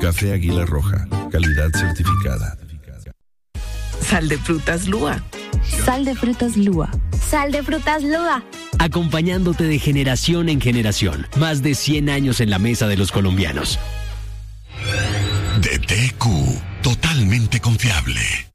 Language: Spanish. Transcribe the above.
Café Águila Roja, calidad certificada. Sal de frutas Lua. Sal de frutas Lua. Sal de frutas Lua. Acompañándote de generación en generación. Más de 100 años en la mesa de los colombianos. DTQ, totalmente confiable.